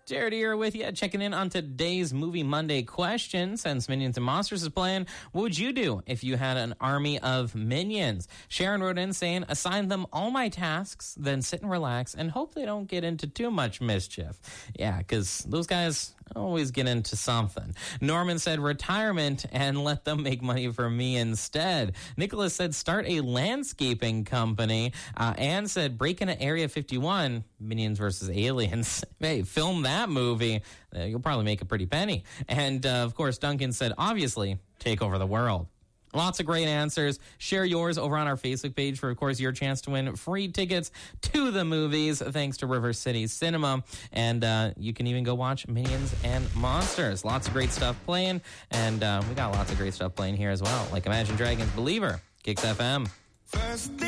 Jared here with you, checking in on today's Movie Monday question. Since Minions and Monsters is playing, what would you do if you had an army of minions? Sharon wrote in saying, assign them all my tasks, then sit and relax and hope they don't get into too much mischief. Yeah, because those guys always get into something. Norman said retirement and let them make money for me instead. Nicholas said start a landscaping company. Anne said break into Area 51, Minions versus Aliens. Hey, film that movie. You'll probably make a pretty penny. And, of course, Duncan said, obviously, take over the world. Lots of great answers. Share yours over on our Facebook page for, of course, your chance to win free tickets to the movies, thanks to River City Cinema. And you can even go watch Minions and Monsters. Lots of great stuff playing. And we got lots of great stuff playing here as well, like Imagine Dragons' Believer, Kicks FM. First